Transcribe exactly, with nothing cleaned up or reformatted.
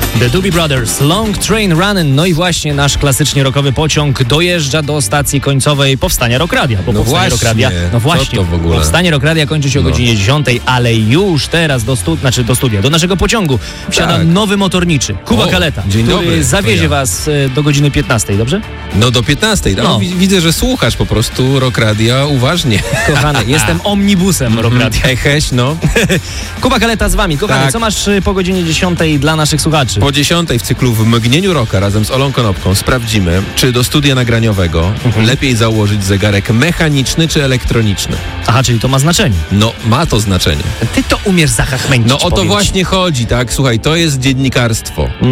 The Doobie Brothers, Long Train Running. No i właśnie nasz klasycznie rockowy pociąg dojeżdża do stacji końcowej powstania Rock Radia. Bo No powstanie właśnie, Rock Radia, no właśnie, co to w ogóle? powstanie Rock Radia kończy się o No. godzinie dziesiątej, ale już teraz do, stu, znaczy do studia, do naszego pociągu wsiada Tak. nowy motorniczy, Kuba O, Kaleta, dzień który dobry, zawiezie to ja. was e, do godziny piętnastej, dobrze? No do piętnastej. No. No. Widzę, że słuchasz po prostu Rock Radia uważnie. Kochany, jestem omnibusem Rock Radia. Heheś, no. Kuba Kaleta z wami. Kochany, Tak. co masz y, po godzinie dziesiątej dla naszych słuchaczy? Po dziesiątej w cyklu W mgnieniu rocka razem z Olą Konopką sprawdzimy, czy do studia nagraniowego Mhm. lepiej założyć zegarek mechaniczny czy elektroniczny. Aha, czyli to ma znaczenie. No, ma to znaczenie. Ty to umiesz zachachmęcić, No o to powiem ci. właśnie chodzi, tak? Słuchaj, to jest dziennikarstwo.